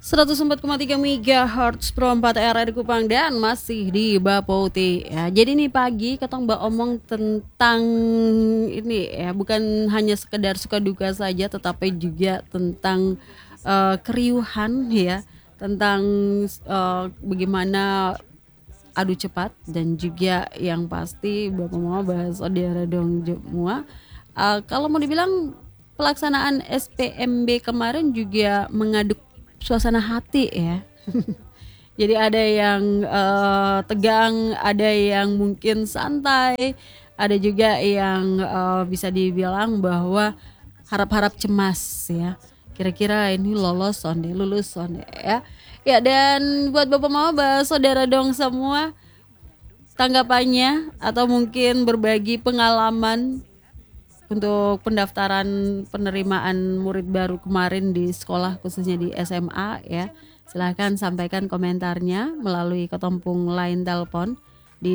104,3 MHz Pro 4 RRI Kupang dan masih di Bapauti ya. Jadi nih pagi ketong omong tentang ini ya, bukan hanya sekedar suka duka saja tetapi juga tentang keriuhan ya, tentang bagaimana adu cepat dan juga yang pasti Bapak mau bahas saudara dong semua. Kalau mau dibilang pelaksanaan SPMB kemarin juga mengaduk suasana hati ya. Jadi ada yang tegang, ada yang mungkin santai, ada juga yang bisa dibilang bahwa harap-harap cemas ya. Kira-kira ini lulus sonde ya. Ya, dan buat Bapak Mama, saudara dong semua, tanggapannya atau mungkin berbagi pengalaman untuk pendaftaran penerimaan murid baru kemarin di sekolah khususnya di SMA ya. Silahkan sampaikan komentarnya melalui ketempung line telepon di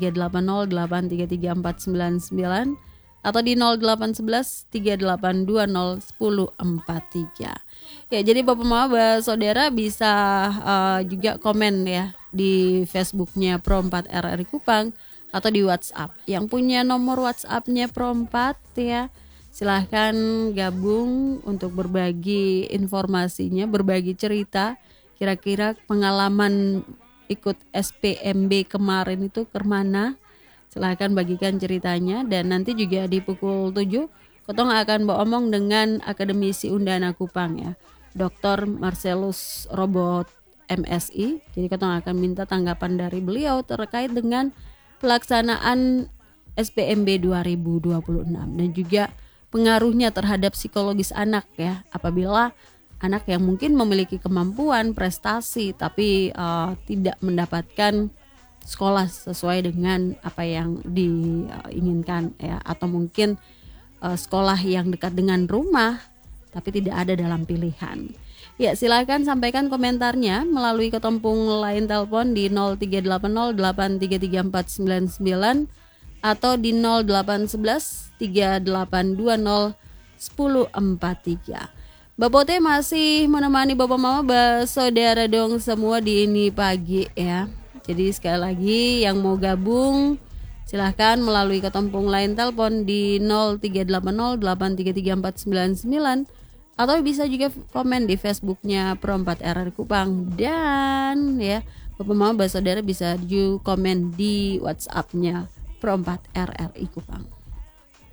0380833499 atau di 081138201043. Ya, jadi Bapak Mama saudara bisa juga komen ya di Facebooknya Pro 4 RRI Kupang atau di WhatsApp. Yang punya nomor WhatsAppnya Pro 4 ya, silahkan gabung untuk berbagi informasinya, berbagi cerita. Kira-kira pengalaman ikut SPMB kemarin itu kemana? Silahkan bagikan ceritanya. Dan nanti juga di pukul 7 Kotong akan beromong dengan akademisi Undana Kupang ya, Dr. Marcelus Robot MSI. Jadi Kotong akan minta tanggapan dari beliau terkait dengan pelaksanaan SPMB 2026 dan juga pengaruhnya terhadap psikologis anak ya, apabila anak yang mungkin memiliki kemampuan prestasi tapi tidak mendapatkan sekolah sesuai dengan apa yang diinginkan ya, atau mungkin sekolah yang dekat dengan rumah tapi tidak ada dalam pilihan. Ya, silakan sampaikan komentarnya melalui ketempung line telepon di 0380833499 atau di 081138201043. Bapak masih menemani Bapak Mama saudara dong semua di ini pagi ya. Jadi sekali lagi yang mau gabung silahkan melalui ketempung line telepon di 0380833499 atau bisa juga komen di Facebooknya Pro 4 RRI Kupang. Dan ya, Bapak Mama saudara bisa juga komen di WhatsAppnya Pro 4 RRI Kupang.